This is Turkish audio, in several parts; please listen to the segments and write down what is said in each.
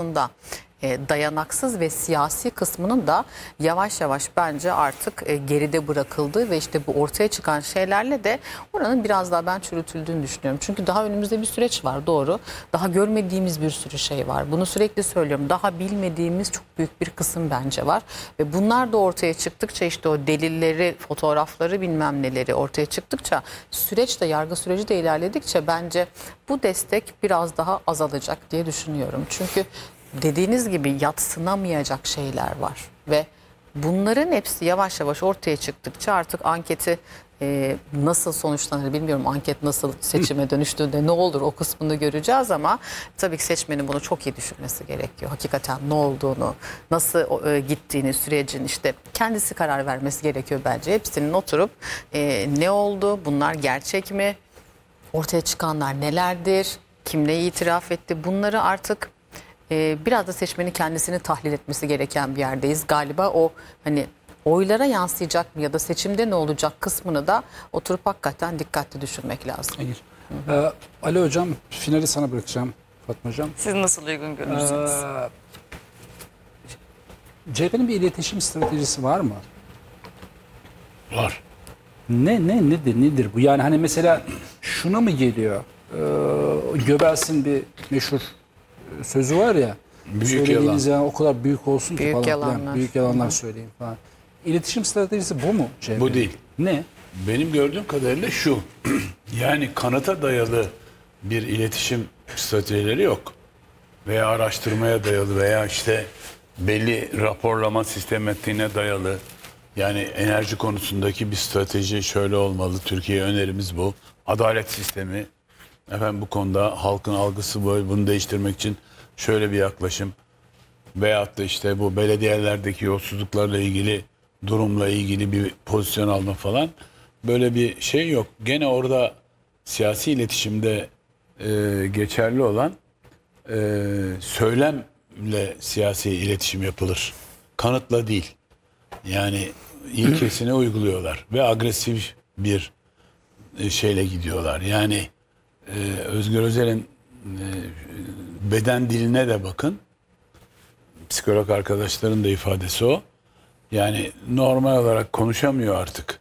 kısmının da dayanaksız ve siyasi kısmının da yavaş yavaş bence artık geride bırakıldığı ve işte bu ortaya çıkan şeylerle de oranın biraz daha ben çürütüldüğünü düşünüyorum. Çünkü daha önümüzde bir süreç var, doğru. Daha görmediğimiz bir sürü şey var. Bunu sürekli söylüyorum. Daha bilmediğimiz çok büyük bir kısım bence var. Ve bunlar da ortaya çıktıkça işte o delilleri, fotoğrafları bilmem neleri ortaya çıktıkça süreç de yargı süreci de ilerledikçe bence bu destek biraz daha azalacak diye düşünüyorum. Çünkü dediğiniz gibi yadsınamayacak şeyler var ve bunların hepsi yavaş yavaş ortaya çıktıkça artık anketi nasıl sonuçlanır bilmiyorum. Anket nasıl seçime dönüştüğünde ne olur o kısmını göreceğiz ama tabii ki seçmenin bunu çok iyi düşünmesi gerekiyor. Hakikaten ne olduğunu, nasıl gittiğini, sürecin işte kendisi karar vermesi gerekiyor bence. Hepsinin oturup ne oldu, bunlar gerçek mi, ortaya çıkanlar nelerdir, kimle itiraf etti, bunları artık biraz da seçmenin kendisini tahlil etmesi gereken bir yerdeyiz. Galiba o hani oylara yansıyacak mı ya da seçimde ne olacak kısmını da oturup hakikaten dikkatli düşünmek lazım. Hayır. Ali Hocam, finali sana bırakacağım Fatma Hocam. Siz nasıl uygun görürsünüz? CHP'nin bir iletişim stratejisi var mı? Var. Nedir bu? Yani hani mesela şuna mı geliyor? Göbels'in bir meşhur sözü var ya. Büyük yalan. Yani o kadar büyük olsun ki Büyük falan. yalanlar. Büyük yalanlar söyleyin falan. İletişim stratejisi bu mu CHP? Bu değil. Ne? Benim gördüğüm kadarıyla şu. Yani kanıta dayalı bir iletişim stratejileri yok. Veya araştırmaya dayalı veya işte belli raporlama sistematiğine dayalı. Yani enerji konusundaki bir strateji şöyle olmalı. Türkiye'ye önerimiz bu. Adalet sistemi. Efendim bu konuda halkın algısı böyle, bunu değiştirmek için şöyle bir yaklaşım. Veyahut da işte bu belediyelerdeki yolsuzluklarla ilgili durumla ilgili bir pozisyon alma falan. Böyle bir şey yok. Gene orada siyasi iletişimde geçerli olan söylemle siyasi iletişim yapılır. Kanıtla değil. Yani ilkesini uyguluyorlar ve agresif bir şeyle gidiyorlar. Yani Özgür Özel'in beden diline de bakın. Psikolog arkadaşların da ifadesi o. Yani normal olarak konuşamıyor artık.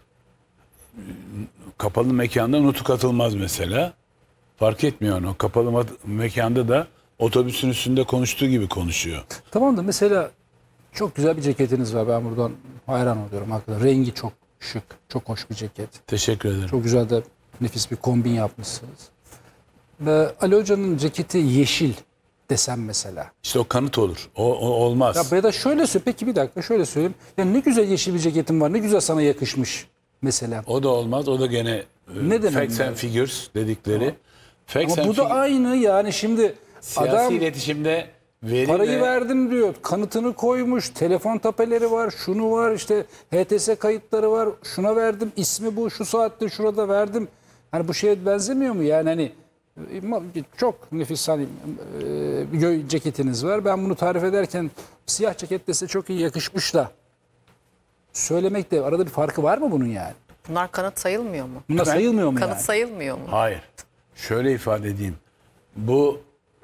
Kapalı mekanda nutuk atılmaz mesela. Fark etmiyor onu. Kapalı mekanda da otobüsün üstünde konuştuğu gibi konuşuyor. Tamam da mesela çok güzel bir ceketiniz var. Ben buradan hayran oluyorum hakikaten. Rengi çok şık, çok hoş bir ceket. Teşekkür ederim. Çok güzel de nefis bir kombin yapmışsınız. Ve Ali Hoca'nın ceketi yeşil desem mesela. İşte o kanıt olur. O olmaz. Ya da şöyle söyle, peki bir dakika şöyle söyleyeyim. Ya ne güzel yeşil bir ceketin var, ne güzel sana yakışmış mesela. O da olmaz. O da gene Ne demek facts yani? and figures dedikleri. Facts Ama and bu da aynı yani şimdi siyasi adam iletişimde veri parayı ve verdim diyor, kanıtını koymuş, telefon tapeleri var, şunu var, işte HTS kayıtları var, şuna verdim, ismi bu, şu saatte şurada verdim. Hani bu şeye benzemiyor mu yani hani çok nefis hani bir ceketiniz var. Ben bunu tarif ederken siyah ceket dese çok iyi yakışmış da söylemekte arada bir farkı var mı bunun yani? Bunlar kanıt sayılmıyor mu? Bunlar sayılmıyor mu Kanıt yani? sayılmıyor mu? hayır. Şöyle ifade edeyim. Bu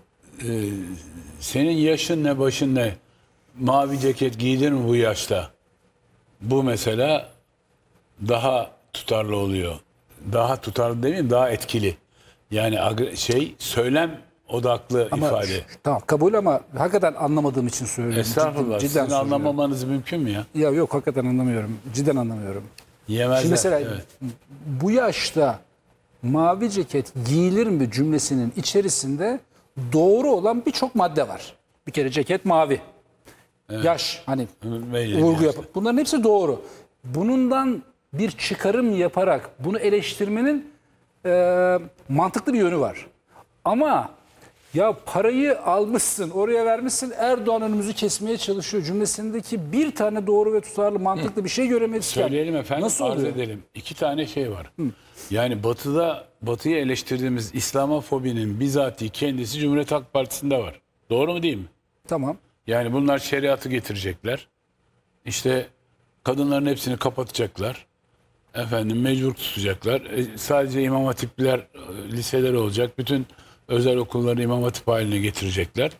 senin yaşın ne, başın ne? Mavi ceket giydin mi bu yaşta? Bu mesela daha tutarlı oluyor. Daha tutarlı demeyeyim, daha etkili. Yani söylem odaklı ifade. Tamam kabul ama hakikaten anlamadığım için söylüyorum. Estağfurullah. Cidden Sizin söylüyorum. anlamamanız mümkün mü ya? Ya yok hakikaten anlamıyorum. Cidden anlamıyorum. Yemezler. Şimdi mesela Evet. bu yaşta mavi ceket giyilir mi cümlesinin içerisinde doğru olan birçok madde var. Bir kere ceket mavi. Yaş hani Belli vurgu bir yapıp bunların hepsi doğru. Bundan bir çıkarım yaparak bunu eleştirmenin mantıklı bir yönü var. Ama ya parayı almışsın, oraya vermişsin, Erdoğan önümüzü kesmeye çalışıyor cümlesindeki bir tane doğru ve tutarlı mantıklı bir şey göremezken Söyleyelim efendim, nasıl arz oluyor? edelim. İki tane şey var. Yani Batı'yı eleştirdiğimiz İslamofobinin bizatihi kendisi Cumhuriyet Halk Partisi'nde var. Doğru mu değil mi? Tamam. Yani bunlar şeriatı getirecekler. İşte kadınların hepsini kapatacaklar. Efendim mecbur tutacaklar. Sadece imam hatipler, liseler olacak. Bütün özel okulları imam hatip haline getirecekler.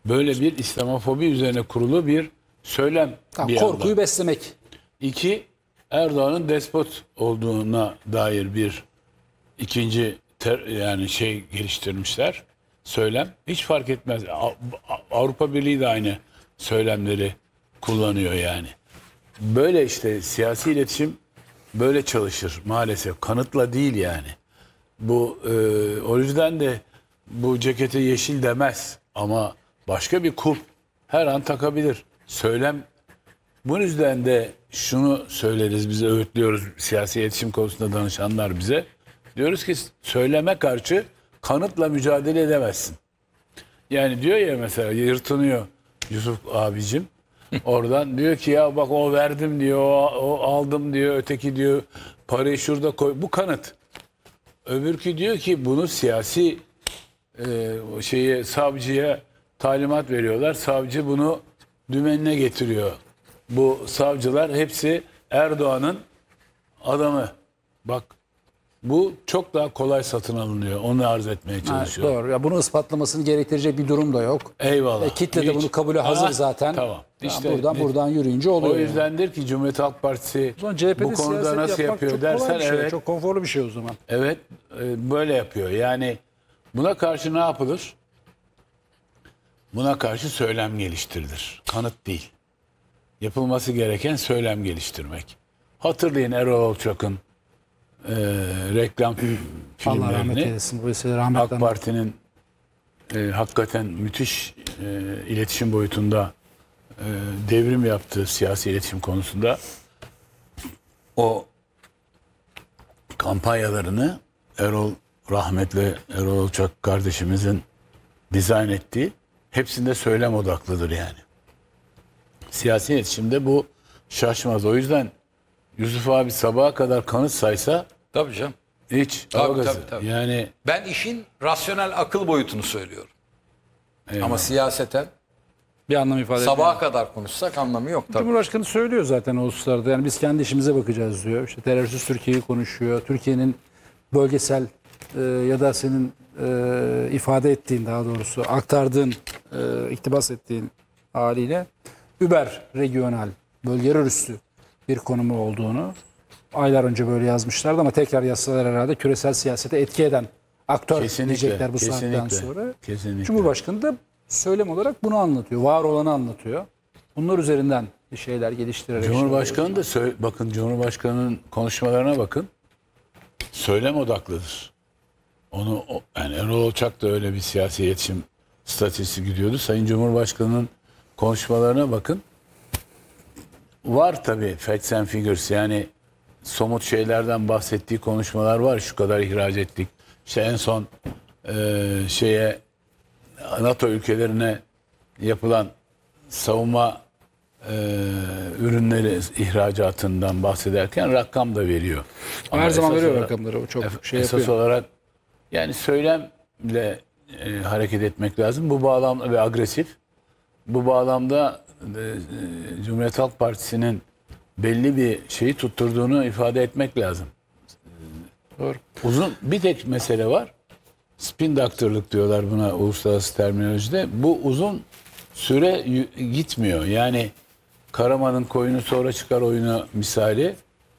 böyle bir İslamofobi üzerine kurulu bir söylem Tamam, bir korkuyu yandan. beslemek. İki, Erdoğan'ın despot olduğuna dair bir ikinci yani şey geliştirmişler. Söylem. Hiç fark etmez. Avrupa Birliği de aynı söylemleri kullanıyor yani. Böyle işte siyasi iletişim böyle çalışır maalesef. Kanıtla değil yani. Bu o yüzden de bu cekete yeşil demez ama başka bir kulp her an takabilir. Söylem. Bu yüzden de şunu söyleriz, bize öğütlüyoruz siyasi iletişim konusunda danışanlar bize. Diyoruz ki söyleme karşı kanıtla mücadele edemezsin. Yani diyor ya mesela yırtınıyor Yusuf abicim. Oradan diyor ki ya bak o verdim diyor, o aldım diyor, öteki diyor parayı şurada koy. Bu kanıt. Öbürkü diyor ki bunu siyasi savcıya talimat veriyorlar. Savcı bunu dümenine getiriyor. Bu savcılar hepsi Erdoğan'ın adamı. Bak bu çok daha kolay satın alınıyor. Onu arz etmeye Ha, çalışıyor. doğru. Ya bunu ispatlamasını gerektirecek bir durum da yok. Eyvallah. Kitle de Hiç. bunu kabule hazır Aha, zaten. Tamam. İşte buradan yürüyünce oluyor. o yüzdendir ki Cumhuriyet Halk Partisi O zaman CHP'de bu konuda siyaset nasıl yapmak yapıyor çok kolay dersen bir şey. evet. Çok konforlu bir şey o zaman. Evet, böyle yapıyor. Yani buna karşı ne yapılır? Buna karşı söylem geliştirilir. Kanıt değil. Yapılması gereken söylem geliştirmek. Hatırlayın Erol Olçak'ın reklam Allah rahmet filmlerini. eylesin. Bu vesile rahmetten. AK Parti'nin hakikaten müthiş iletişim boyutunda devrim yaptığı siyasi iletişim konusunda o kampanyalarını rahmetli Erol Olçak kardeşimizin dizayn ettiği hepsinde söylem odaklıdır yani. Siyasi iletişimde bu şaşmaz. O yüzden Yusuf abi sabaha kadar kanıt saysa Tabii canım. hiç Tabii, hava gazı. tabii, tabii. Yani Ben işin rasyonel akıl boyutunu söylüyorum. Ama siyaseten Bir anlam ifade etmiyor. sabaha kadar konuşsak anlamı yok tabii. Cumhurbaşkanı söylüyor zaten o hususlarda. Yani biz kendi işimize bakacağız diyor. İşte terörsüz Türkiye'yi konuşuyor. Türkiye'nin bölgesel ya da senin ifade ettiğin, daha doğrusu aktardığın, iktibas ettiğin haliyle über regional, bölgeler üstü bir konumu olduğunu aylar önce böyle yazmışlardı ama tekrar yazsalar herhalde küresel siyasete etki eden aktör Kesinlikle, diyecekler bu saatten kesinlikle, sonra. kesinlikle. Cumhurbaşkanı da söylem olarak bunu anlatıyor. Var olanı anlatıyor. Bunlar üzerinden bir şeyler geliştirerek. Cumhurbaşkanı da bakın Cumhurbaşkanı'nın konuşmalarına bakın. Söylem odaklıdır. Yani Erol Olçak da öyle bir siyasi iletişim stratejisi gidiyordu. Sayın Cumhurbaşkanı'nın konuşmalarına bakın. Var tabii facts and figures, yani somut şeylerden bahsettiği konuşmalar var. Şu kadar ihraç ettik. İşte en son NATO ülkelerine yapılan savunma ürünleri ihracatından bahsederken rakam da veriyor. Ama Her zaman esas veriyor olarak- rakamları. O çok şey esas yapıyor. olarak yani söylemle hareket etmek lazım. Bu bağlamda ve agresif. Bu bağlamda Cumhuriyet Halk Partisi'nin belli bir şeyi tutturduğunu ifade etmek lazım. Doğru. Uzun bir tek mesele var. Spin doctor'lık diyorlar buna uluslararası terminolojide. Bu uzun süre gitmiyor. Yani Karaman'ın koyunu sonra çıkar oyunu misali.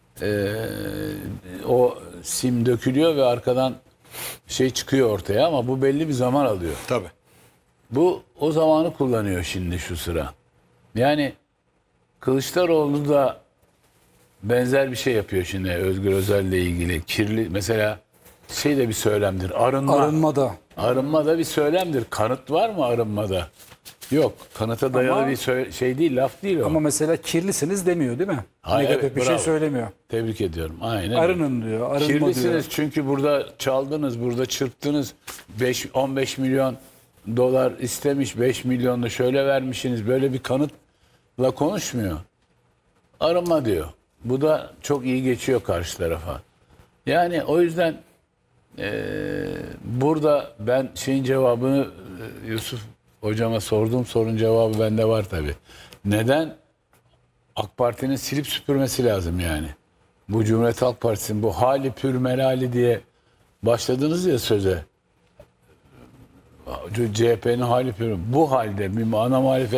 O sim dökülüyor ve arkadan şey çıkıyor ortaya ama bu belli bir zaman alıyor. Tabii. Bu o zamanı kullanıyor şimdi şu sıra. Yani Kılıçdaroğlu da benzer bir şey yapıyor şimdi Özgür Özel'le ilgili. Kirli mesela şey de bir söylemdir. Arınmada. Arınma da bir söylemdir. Kanıt var mı arınmada? Yok. Kanıta dayalı Ama- bir şey değil, laf değil o. Ama mesela kirlisiniz demiyor değil mi? Hayır, Negatif evet, bir şey bravo. söylemiyor. Tebrik ediyorum. Aynen. Arının diyor. Arınma Kirlisiniz diyor. çünkü burada çaldınız, burada çırptınız. 15 milyon dolar istemiş, 5 milyon da şöyle vermişsiniz. Böyle bir kanıtla konuşmuyor. Arınma diyor. Bu da çok iyi geçiyor karşı tarafa. Yani o yüzden burada ben şeyin cevabını Yusuf hocama sorduğum sorunun cevabı bende var tabii. Neden? AK Parti'nin silip süpürmesi lazım yani. Bu Cumhuriyet Halk Partisi'nin bu hali pür melali diye başladınız ya söze. CHP'nin hali bu halde bir ana muhalefet